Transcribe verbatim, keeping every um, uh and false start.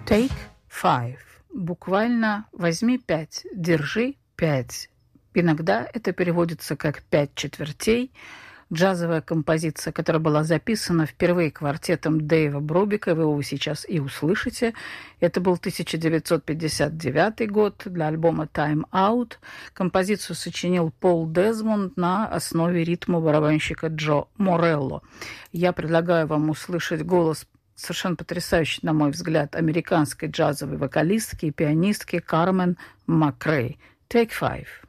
Take five. Буквально возьми пять, держи пять. Иногда это переводится как пять четвертей. Джазовая композиция, которая была записана впервые квартетом Дэйва Брубика, вы его сейчас и услышите. Это был тысяча девятьсот пятьдесят девятый год для альбома «Time Out». Композицию сочинил Пол Дезмонд на основе ритма барабанщика Джо Морелло. Я предлагаю вам услышать голос совершенно потрясающей, на мой взгляд, американской джазовой вокалистки и пианистки Кармен Макрей. Take five.